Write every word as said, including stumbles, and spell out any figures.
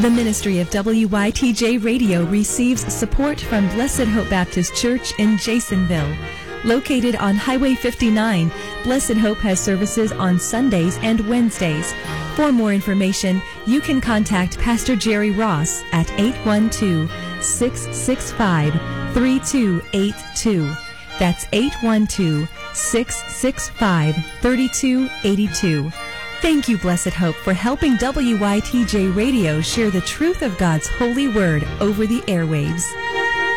The ministry of W Y T J Radio receives support from Blessed Hope Baptist Church in Jasonville. Located on Highway fifty-nine, Blessed Hope has services on Sundays and Wednesdays. For more information, you can contact Pastor Jerry Ross at eight one two, six six five, three two eight two. That's eight one two, six six five, three two eight two. Thank you, Blessed Hope, for helping W Y T J Radio share the truth of God's holy word over the airwaves.